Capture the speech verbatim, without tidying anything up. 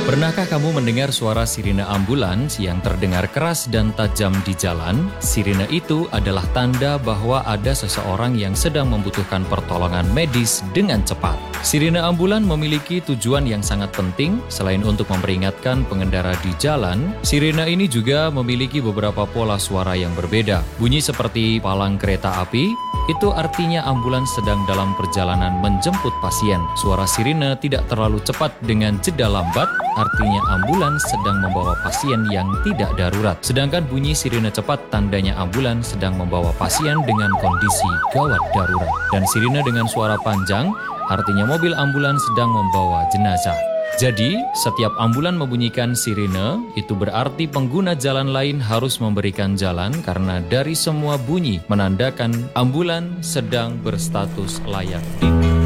Pernahkah kamu mendengar suara sirine ambulans yang terdengar keras dan tajam di jalan? Sirine itu adalah tanda bahwa ada seseorang yang sedang membutuhkan pertolongan medis dengan cepat. Sirine ambulan memiliki tujuan yang sangat penting. Selain untuk memperingatkan pengendara di jalan, sirine ini juga memiliki beberapa pola suara yang berbeda. Bunyi seperti palang kereta api, itu artinya ambulans sedang dalam perjalanan menjemput pasien. Suara sirine tidak terlalu cepat dengan jeda lambat, artinya ambulans sedang membawa pasien yang tidak darurat. Sedangkan bunyi sirine cepat tandanya ambulans sedang membawa pasien dengan kondisi gawat darurat. Dan sirine dengan suara panjang artinya mobil ambulans sedang membawa jenazah. Jadi, setiap ambulan membunyikan sirine, itu berarti pengguna jalan lain harus memberikan jalan karena dari semua bunyi menandakan ambulan sedang berstatus layak di